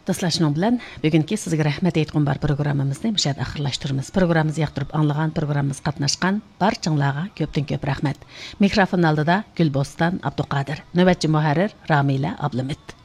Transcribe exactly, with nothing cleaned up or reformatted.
Dostlar, şunun bilan bugungi sizga rahmat aytgan bar programmamizni müşahid axirlashtiramiz. Programmamizni yoqtirib anglagan, programmamiz qatnashgan barchanglarga ko'pdan ko'p rahmat. Mikrofon oldida Gulbostan Abduqodir, navbatchi muharrir Ramila Ablamit.